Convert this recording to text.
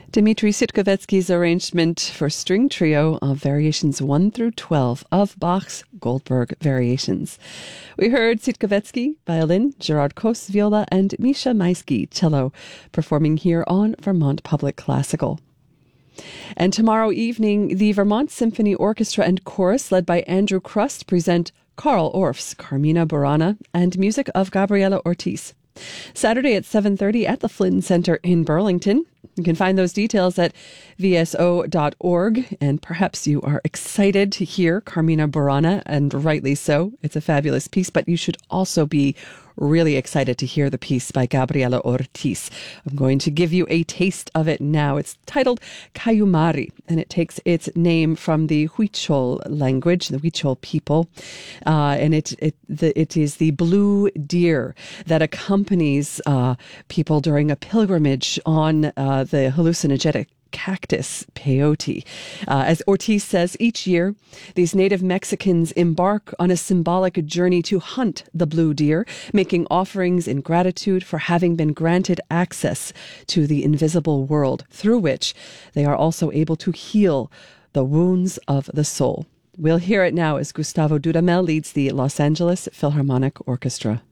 Dmitri Sitkovetsky's arrangement for string trio of variations 1 through 12 of Bach's Goldberg Variations. We heard Sitkovetsky, violin, Gerard Kos, viola, and Misha Maisky, cello, performing here on Vermont Public Classical. And tomorrow evening, the Vermont Symphony Orchestra and Chorus, led by Andrew Crust, present Carl Orff's Carmina Burana and music of Gabriela Ortiz. Saturday at 7:30 at the Flynn Center in Burlington. You can find those details at vso.org, and perhaps you are excited to hear Carmina Burana, and rightly so. It's a fabulous piece, but you should also be really excited to hear the piece by Gabriela Ortiz. I'm going to give you a taste of it now. It's titled Cayumari, and it takes its name from the Huichol language, the Huichol people, and it is the blue deer that accompanies people during a pilgrimage on the hallucinogenic cactus peyote. As Ortiz says, each year, these native Mexicans embark on a symbolic journey to hunt the blue deer, making offerings in gratitude for having been granted access to the invisible world, through which they are also able to heal the wounds of the soul. We'll hear it now as Gustavo Dudamel leads the Los Angeles Philharmonic Orchestra.